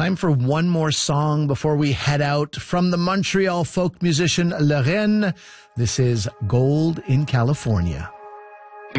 Time for one more song before we head out from the Montreal folk musician Lorraine. This is Gold in California.